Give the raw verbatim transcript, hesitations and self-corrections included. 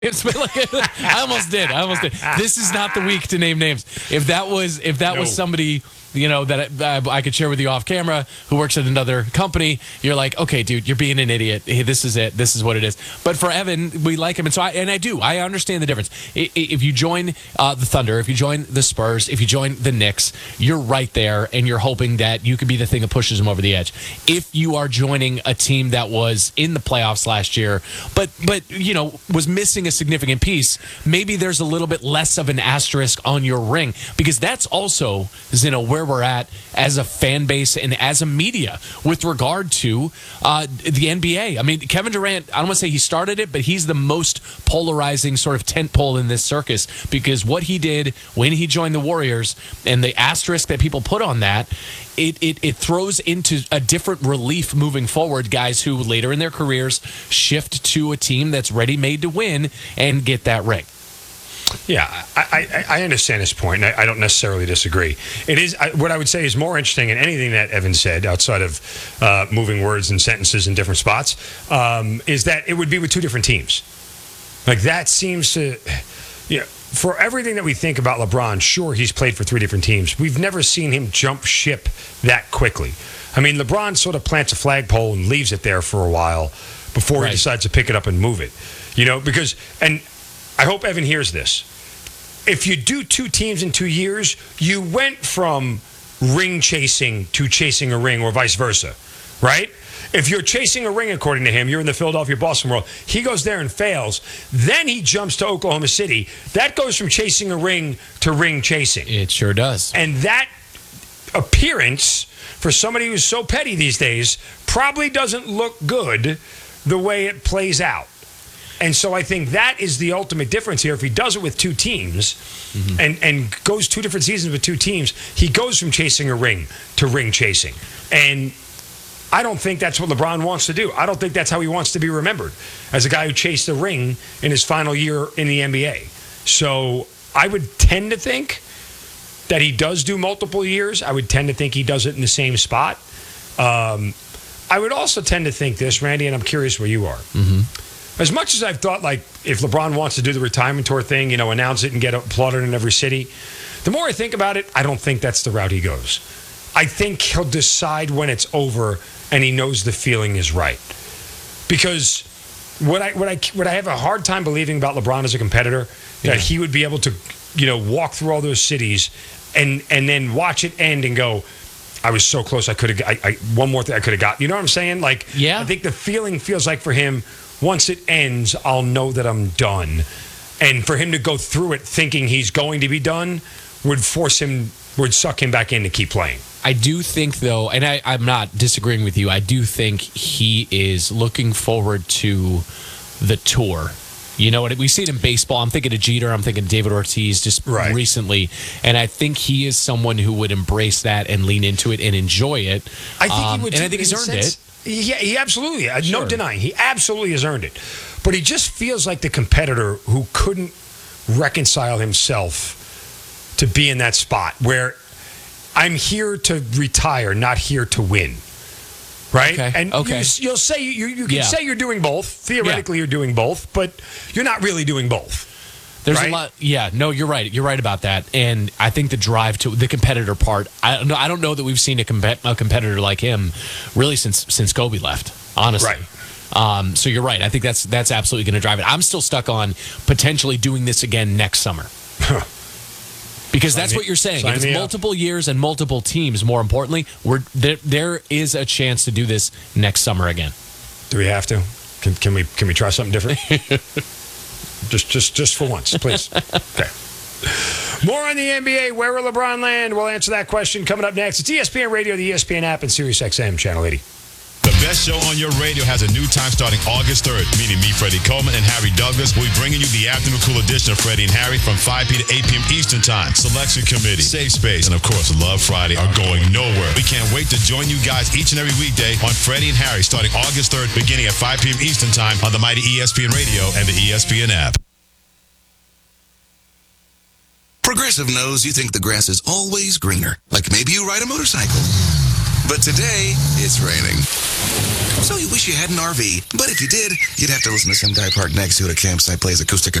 It's been like, I almost did. I almost did. This is not the week to name names. If that was, if that No. was somebody, you know, that I, I could share with you off camera who works at another company, you're like, okay, dude, you're being an idiot. Hey, this is it. This is what it is. But for Evan, we like him, and so I and I do. I understand the difference. I- I- If you join uh, the Thunder, if you join the Spurs, if you join the Knicks, you're right there, and you're hoping that you could be the thing that pushes them over the edge. If you are joining a team that was in the playoffs last year, but but you know was missing a significant piece, maybe there's a little bit less of an asterisk on your ring, because that's also, you know, where we're at as a fan base and as a media with regard to uh, the N B A. I mean, Kevin Durant, I don't want to say he started it, but he's the most polarizing sort of tentpole in this circus, because what he did when he joined the Warriors and the asterisk that people put on that, It, it it throws into a different relief moving forward. Guys who later in their careers shift to a team that's ready made to win and get that ring. Yeah, I, I, I understand his point, and I, I don't necessarily disagree. It is I, what I would say is more interesting than anything that Evan said, outside of uh, moving words and sentences in different spots, um, is that it would be with two different teams. Like, that seems to, you know, for everything that we think about LeBron, sure, he's played for three different teams. We've never seen him jump ship that quickly. I mean, LeBron sort of plants a flagpole and leaves it there for a while before Right. he decides to pick it up and move it. You know, because, and I hope Evan hears this. If you do two teams in two years, you went from ring chasing to chasing a ring, or vice versa, right? If you're chasing a ring, according to him, you're in the Philadelphia Boston world. He goes there and fails. Then he jumps to Oklahoma City. That goes from chasing a ring to ring chasing. It sure does. And that appearance, for somebody who's so petty these days, probably doesn't look good the way it plays out. And so I think that is the ultimate difference here. If he does it with two teams mm-hmm. and, and goes two different seasons with two teams, he goes from chasing a ring to ring chasing. And I don't think that's what LeBron wants to do. I don't think that's how he wants to be remembered, as a guy who chased the ring in his final year in the N B A. So I would tend to think that he does do multiple years. I would tend to think he does it in the same spot. Um, I would also tend to think this, Randy, and I'm curious where you are. Mm-hmm. As much as I've thought, like, if LeBron wants to do the retirement tour thing, you know, announce it and get applauded in every city, the more I think about it, I don't think that's the route he goes. I think he'll decide when it's over and he knows the feeling is right. Because what I what I what I have a hard time believing about LeBron as a competitor, that Yeah. he would be able to, you know, walk through all those cities and and then watch it end and go, I was so close, I could have, I, I, one more thing I could have got. You know what I'm saying? Like, Yeah. I think the feeling feels like for him, once it ends, I'll know that I'm done. And for him to go through it thinking he's going to be done would force him, would suck him back in to keep playing. I do think, though, and I, I'm not disagreeing with you, I do think he is looking forward to the tour. You know what? We see it in baseball. I'm thinking of Jeter. I'm thinking of David Ortiz just Right. recently. And I think he is someone who would embrace that and lean into it and enjoy it. I think Um, he would. and too, I think in he's a earned sense. it. Yeah, he absolutely. No Sure. denying. He absolutely has earned it. But he just feels like the competitor who couldn't reconcile himself to be in that spot where I'm here to retire, not here to win. Right? Okay, And okay. You, you'll say you, you can Yeah. say you're doing both. Theoretically, you're doing both, but you're not really doing both. There's Right? a lot. Yeah, no, you're right. You're right about that. And I think the drive to the competitor part, I don't know, I don't know that we've seen a, comp- a competitor like him really since since Kobe left, honestly. Right. Um, so you're right. I think that's that's absolutely going to drive it. I'm still stuck on potentially doing this again next summer. Because that's Sign me- what you're saying. sign If it's me up. multiple years and multiple teams, more importantly, we're there, there is a chance to do this next summer again. Do we have to? Can, can we can we try something different? just just just for once, please. Okay. More on the N B A. Where will LeBron land? We'll answer that question coming up next. It's E S P N Radio, the E S P N app, and SiriusXM Channel eighty. The best show on your radio has a new time starting August third. Meaning me, Freddie Coleman, and Harry Douglas will be bringing you the afternoon cool edition of Freddie and Harry from five p.m. to eight p.m. Eastern Time. Selection Committee, Safe Space, and of course, Love Friday are going nowhere. We can't wait to join you guys each and every weekday on Freddie and Harry starting August third, beginning at five p.m. Eastern Time on the mighty E S P N Radio and the E S P N app. Progressive knows you think the grass is always greener. Like maybe you ride a motorcycle. But today, it's raining. So you wish you had an R V. But if you did, you'd have to listen to some guy parked next to it at a campsite plays acoustic